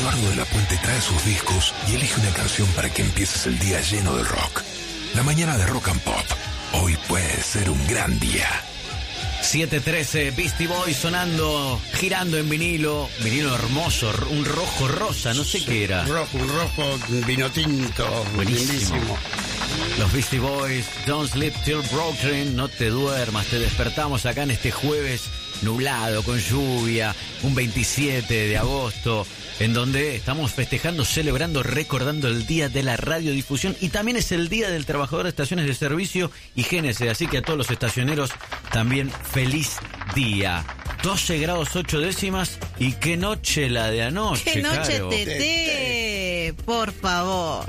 Eduardo de la Puente trae sus discos y elige una canción para que empieces el día lleno de rock. La mañana de Rock and Pop. Hoy puede ser un gran día. 7:13, Beastie Boys sonando, girando en vinilo hermoso, un rojo rosa, no sé qué era. Un rojo vino tinto, buenísimo. Los Beastie Boys, Don't Sleep Till Brooklyn, no te duermas, te despertamos acá en este jueves nublado, con lluvia, un 27 de agosto, en donde estamos festejando, celebrando, recordando el Día de la Radiodifusión y también es el Día del Trabajador de Estaciones de Servicio y GNC, así que a todos los estacioneros también feliz día. 12 grados 8 décimas y qué noche la de anoche. ¡Qué noche, Caro. Teté! Por favor.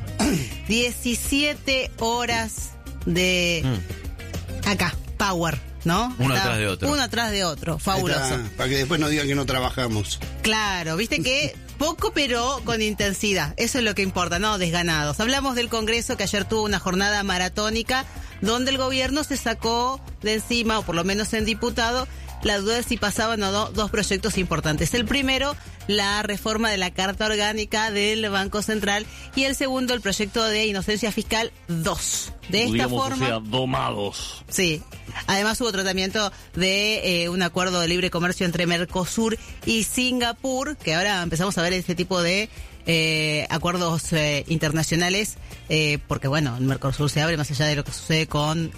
17 horas de... Acá, power, ¿no? Uno atrás de otro. Uno atrás de otro, fabuloso. Para que después no digan que no trabajamos. Claro, viste que poco pero con intensidad, eso es lo que importa, no desganados. Hablamos del Congreso que ayer tuvo una jornada maratónica donde el gobierno se sacó de encima, o por lo menos en diputado, la duda de si pasaban o no dos proyectos importantes. El primero, la reforma de la Carta Orgánica del Banco Central y el segundo, el proyecto de inocencia fiscal 2. De esta forma... O sea, domados. Sí. Además hubo tratamiento de un acuerdo de libre comercio entre Mercosur y Singapur, que ahora empezamos a ver este tipo de acuerdos internacionales, porque bueno, el Mercosur se abre más allá de lo que sucede con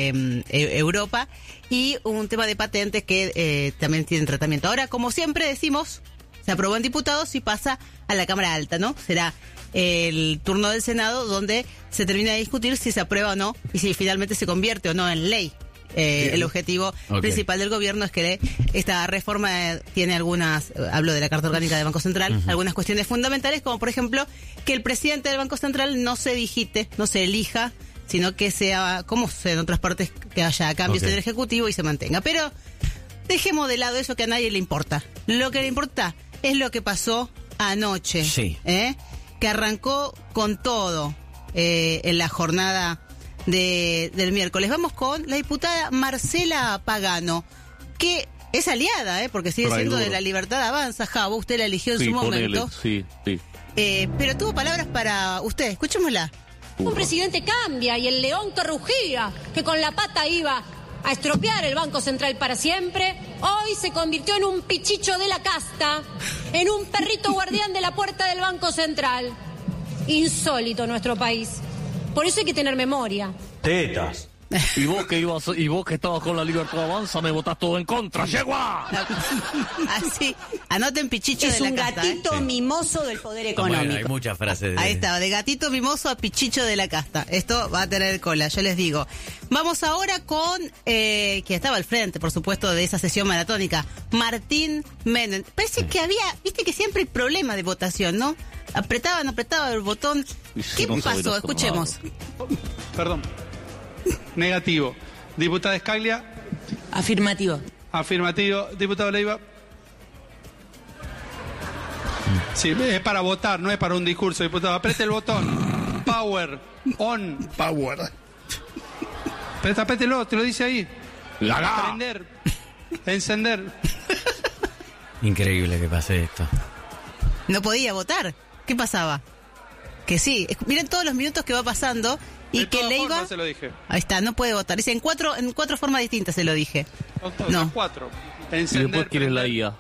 Europa, y un tema de patentes que también tienen tratamiento. Ahora, como siempre decimos, se aprobó en diputados y pasa a la Cámara Alta, ¿no? Será el turno del Senado donde se termina de discutir si se aprueba o no y si finalmente se convierte o no en ley. El objetivo principal del gobierno es que esta reforma tiene algunas, hablo de la Carta Orgánica del Banco Central, algunas cuestiones fundamentales, como por ejemplo que el presidente del Banco Central no se digite, no se elija, sino que sea, como sucede en otras partes, que haya cambios en el Ejecutivo y se mantenga. Pero dejemos de lado eso que a nadie le importa. Lo que le importa es lo que pasó anoche, que arrancó con todo en la jornada del miércoles. Vamos con la diputada Marcela Pagano, que es aliada, porque sigue siendo de La Libertad Avanza. Javo, usted la eligió en su momento. Sí. Pero tuvo palabras para usted, escuchémosla. Un presidente cambia y el león que rugía, que con la pata iba a estropear el Banco Central para siempre, hoy se convirtió en un pichicho de la casta, en un perrito guardián de la puerta del Banco Central. Insólito nuestro país. Por eso hay que tener memoria. Tetas. Y vos que estabas con La Libertad Avanza, me votás todo en contra. ¡Yegua! Así, anoten pichicho Es de la un casta. gatito mimoso del poder económico. Bueno, hay muchas frases. Ahí está, de gatito mimoso a pichicho de la casta. Esto va a tener cola, yo les digo. Vamos ahora con, que estaba al frente, por supuesto, de esa sesión maratónica, Martín Menem. Parece que había, viste que siempre hay problema de votación, ¿no? Apretaba el botón. ¿Qué pasó? Escuchemos. Perdón. Negativo. Diputada Escaglia. Afirmativo. Afirmativo. Diputado Leiva. Sí, es para votar, no es para un discurso, diputado. Apriete el botón. Power. On. Power. Aprételo, te lo dice ahí. Prender. Encender. Increíble que pase esto. No podía votar. ¿Qué pasaba? Que sí. Miren todos los minutos que va pasando y de que Leiva... se lo dije. Ahí está, no puede votar. Dice, en cuatro formas distintas se lo dije. No. 4. Y después quieren la IA.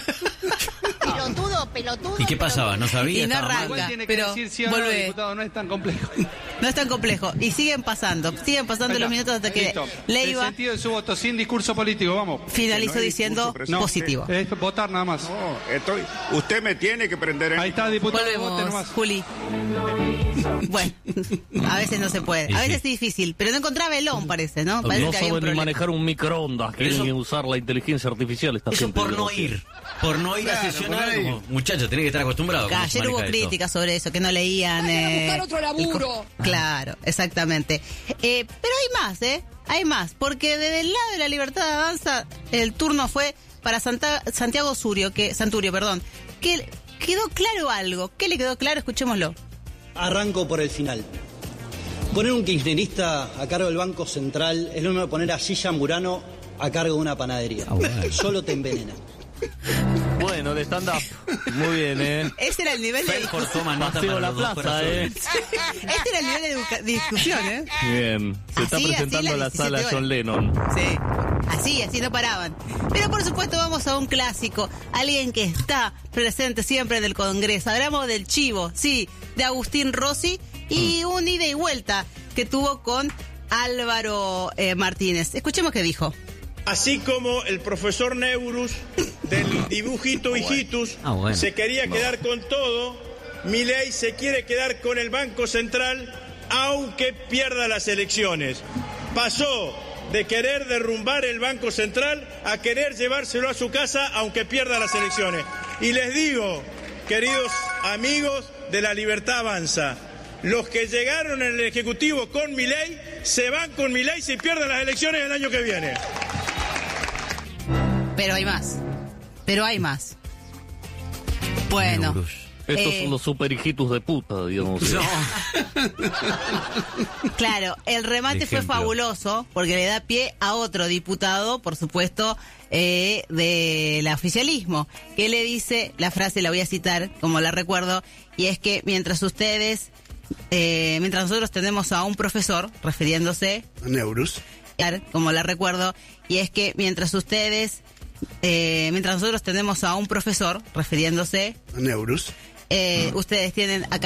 Pelotudo. ¿Y qué pasaba? ¿No sabía? Y no ¿Estaba mal? arranca. Igual tiene que pero decir sí o no, vuelve. diputado, no es tan complejo. No es tan complejo. Y siguen pasando los minutos hasta que Listo. Leiva El sentido de su voto, sin discurso político, vamos. finalizó Que no hay diciendo discurso, positivo. Es votar nada más. Usted me tiene que prender en... Ahí está, diputado, vote Volvemos, nomás. Juli. Bueno, a veces no se puede. A veces es difícil. Pero no encontraba velón, parece, ¿no? Parece No que había un saben ni problema. manejar un microondas. Quieren usar la inteligencia artificial. Esta Eso gente por no ir. Por no ir a Claro, sesionar. por ahí. Como, muchachos, tenés que estar acostumbrado. Que ayer hubo críticas sobre eso, que no leían. buscar otro laburo. Claro, exactamente. Pero hay más, hay más. Porque desde el lado de La Libertad Avanza, el turno fue para Santiago Santurio, que quedó claro algo. ¿Qué le quedó claro? Escuchémoslo. Arranco por el final. Poner un kirchnerista a cargo del Banco Central es lo mismo que poner a Gilla Murano a cargo de una panadería. Bueno. Solo te envenena. Bueno, de stand-up. Muy bien, Ese era el nivel de Felford discusión. toma nota Paseo para la los dos plaza, corazones. Este era el nivel de discusión, Bien. Se está Así presentando las la 17 sala horas. John Lennon. Sí, así no paraban. Pero por supuesto vamos a un clásico, alguien que está presente siempre en el Congreso. Hablamos del chivo, sí, de Agustín Rossi y un ida y vuelta que tuvo con Álvaro Martínez. Escuchemos qué dijo. Así como el profesor Neurus del dibujito hijitus se quería quedar con todo, Milei se quiere quedar con el Banco Central aunque pierda las elecciones. Pasó de querer derrumbar el Banco Central a querer llevárselo a su casa aunque pierda las elecciones. Y les digo, queridos amigos de La Libertad Avanza, los que llegaron en el Ejecutivo con Milei se van con Milei si pierden las elecciones el año que viene. Pero hay más. Bueno. Estos son los super hijitos de puta, digamos. No. Claro, el remate fue fabuloso porque le da pie a otro diputado, por supuesto, del oficialismo, que le dice, la frase la voy a citar como la recuerdo, y es que mientras nosotros tenemos a un profesor, refiriéndose a Neurus, como la recuerdo, y es que mientras nosotros tenemos a un profesor, refiriéndose a Neurus, ustedes tienen acá